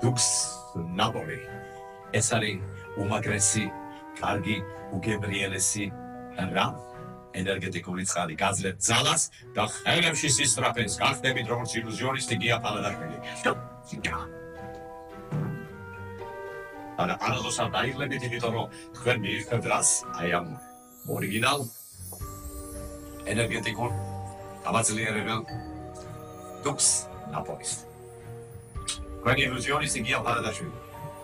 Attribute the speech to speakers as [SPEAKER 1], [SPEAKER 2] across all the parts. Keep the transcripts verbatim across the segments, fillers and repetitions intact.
[SPEAKER 1] Dux Napoli. ეს არის უმაგრესი, კარგი, უგებრიელესი რა ენერგეტიკული წყალი გაძლევ ძალას და ხელებში სისწრაფეს გახდებით როგორც ილუზიონისტი გია პალადაშვილი. არა არასდროს არ დაიღლებით, იმიტომ რომ თქვენ მიიღებთ რას აი ამ ორიგინალ ენერგეტიკულ გამაძლიერებელ Dux Napolis. თქვენი ილუზიონისტი გია პალადაშვილი.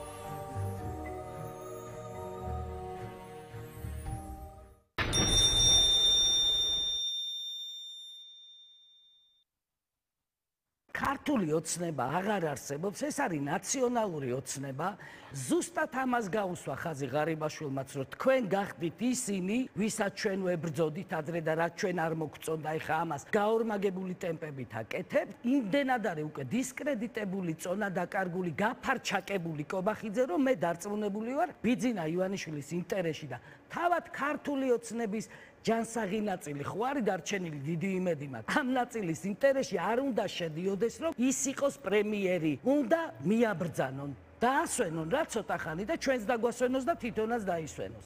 [SPEAKER 2] ქართული ოცნება აღარ არსებობს, ეს არის ნაციონალური ოცნება. ზუსტად ამას გაუსვა ხაზი ღარიბაშვილმაც, რომ თქვენ გახდით ისინი, ვისაც ჩვენ ვებრძოდით ადრე და რაც ჩვენ არ მოგწონდა, ეხა ამას გაორმაგებული ტემპებით აკეთებთ. იმდენად არის უკვე დისკრედიტებული, წონა დაკარგული, გაფარჩაკებული კობახიძე, რომ მე დარწმუნებული ვარ, ბიძინა ივანიშვილის ინტერესში და თავად ქართული ოცნების ჯანსაღი ნაწილი ხო არის დარჩენილი, დიდი იმედი მაქვს. ამ ნაწილის ინტერესში არ უნდა შედიოდეს, რომ ის იყოს პრემიერი. უნდა მიაბრძანონ, დაასვენონ რა ცოტა ხანი და ჩვენს დაგვასვენოს და თვითონაც დაისვენოს.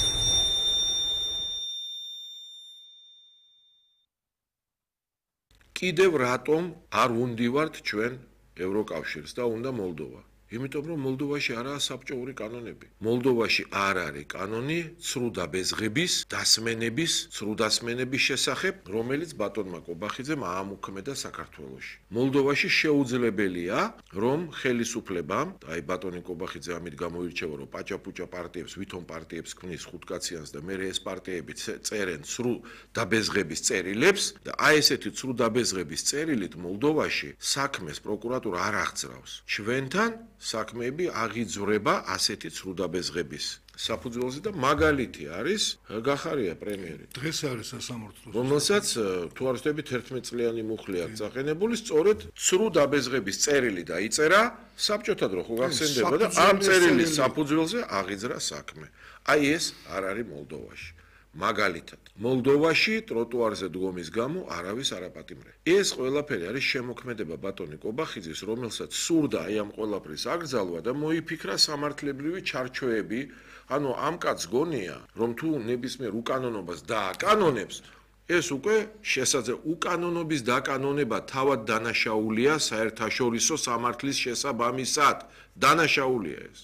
[SPEAKER 3] კიდევ რატომ არ უნდივართ ჩვენ ევროკავშირს და უნდა მოლდოვა? იმიტომ რომ მოლდოვაში არაა საბჭოური კანონები. მოლდოვაში არ არის კანონი ცრუდაბეზღების, დასმენების, ცრუდასმენების შესახებ, რომელიც ბატონმა კობახიძემ აამუქმედა საქართველოში. მოლდოვაში შეუძლებელია, რომ ხელისუფლებამ, აი ბატონი კობახიძე ამით გამოირჩევა, რომ პაჭაპუჭა პარტიებს, ვითომ პარტიებს ქმნის ხუთკაციანს და მე ეს პარტიები წერენ ცრუდაბეზღების წერილებს და აი ესეთი ცრუდაბეზღების წერილით მოლდოვაში საქმეს პროკურატურა არ აღძრავს. ჩვენთან საქმეები აღიძვრება ასეთი ცრუდაბეზღების საფუძველზე და მაგალითი არის გახარია პრემიერი.
[SPEAKER 4] დღეს არის სასამართლოს.
[SPEAKER 3] რომელსაც თუ არ ვთქვი თერთმეტ წლიანი მუხლი აქვს წაყენებული, სწორედ ცრუდაბეზღების წერილი დაიწერა საბჭოთა დრო ხო გახსენდება და ამ წერილის საფუძველზე აღიძრა საქმე. აი ეს არ არის მოლდოვაში. მაგალითად, მოლდოვაში ტროტუარზე დგომის გამო არავის არ აპატიმრებს. ეს ყველაფერი არის შემოქმედება ბატონი კობახიძის, რომელსაც სურდა აი ამ ყველაფრის აკრძალვა და მოიფიქრა სამართლებრივი ჩარჩოები. ანუ ამ კაცს გონია, რომ თუ ნებისმიერ უკანონობას დააკანონებს, ეს უკვე შესაძლოა უკანონობის დაკანონება თავად დანაშაულია საერთაშორისო სამართლის შესაბამისად. დანაშაულია ეს.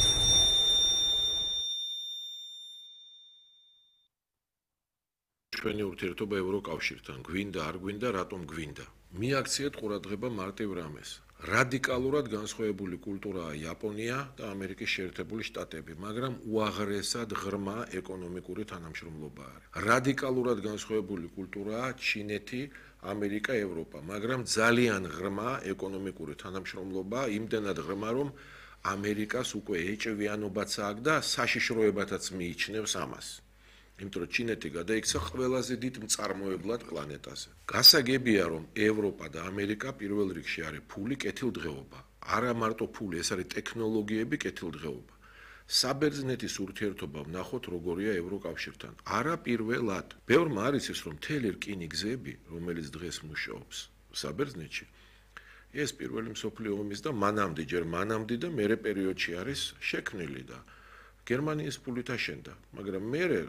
[SPEAKER 3] ჩვენი ურთიერთობა ევროკავშირთან გვინდა არ გვინდა, რატომ გვინდა? მიაქციეთ ყურადღება მარტივ რამეს. რადიკალურად განსხვავებული კულტურაა იაპონია და ამერიკის შეერთებული შტატები, მაგრამ უაღრესად ღრმა ეკონომიკური თანამშრომლობა არის. რადიკალურად განსხვავებული კულტურაა ჩინეთი, ამერიკა, ევროპა, მაგრამ ძალიან ღრმა ეკონომიკური თანამშრომლობა, იმდენად ღრმა, რომ ამერიკას უკვე ეჭვიანობაც აქვს და საშიშროებათაც მიიჩნევს ამას. იმიტომ რომ ჩინეთი გადაიქცა ყველაზე დიდ მწარმოებლად პლანეტაზე. გასაგებია რომ ევროპა და ამერიკა პირველ რიგში არის ფული, კეთილდღეობა. არა მარტო ფული, ეს არის ტექნოლოგიები, კეთილდღეობა. საბერძნეთის ურთიერთობა ვნახოთ როგორია ევროკავშირთან. არა პირველად. ბევრმა არის ის რომ მთელი რკინი გზები, რომელიც დღეს მუშაობს საბერძნეთში, ეს პირველი მსოფლიო ომის და მანამდე, ჯერ მანამდე და მერე პერიოდში არის შექმნილი და გერმანიის ფულით აშენდა, მაგრამ მერე